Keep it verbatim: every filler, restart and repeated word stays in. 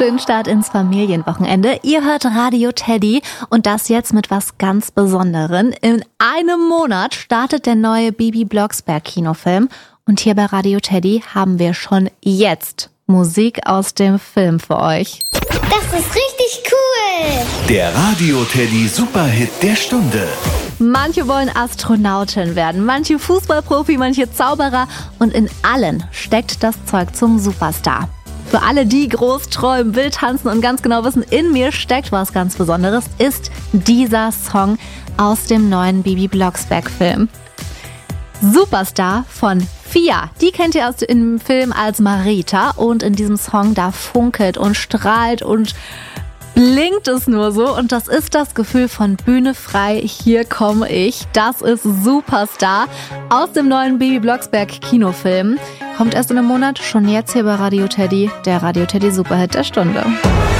Schönen Start ins Familienwochenende. Ihr hört Radio Teddy und das jetzt mit was ganz Besonderem. In einem Monat startet der neue Bibi Blocksberg-Kinofilm und hier bei Radio Teddy haben wir schon jetzt Musik aus dem Film für euch. Das ist richtig cool! Der Radio Teddy Superhit der Stunde. Manche wollen Astronautin werden, manche Fußballprofi, manche Zauberer und in allen steckt das Zeug zum Superstar. Für alle, die groß träumen, wild tanzen und ganz genau wissen, in mir steckt was ganz Besonderes, ist dieser Song aus dem neuen Bibi Blocksberg-Film. Superstar von Fia. Die kennt ihr aus dem Film als Marita und in diesem Song da funkelt und strahlt und blinkt es nur so und das ist das Gefühl von Bühne frei, hier komme ich. Das ist Superstar aus dem neuen Bibi Blocksberg Kinofilm. Kommt erst in einem Monat, schon jetzt hier bei Radio Teddy, der Radio Teddy Superhit der Stunde.